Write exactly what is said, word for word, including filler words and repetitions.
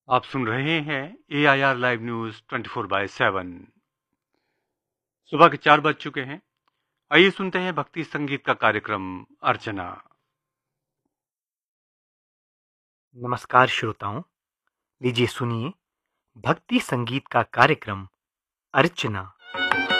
आप सुन रहे हैं ए I R live news twenty four by seven. सुबह के चार बज चुके हैं। आइए सुनते हैं भक्ति संगीत का कार्यक्रम अर्चना। नमस्कार श्रोताओं, लीजिए सुनिए भक्ति संगीत का कार्यक्रम अर्चना।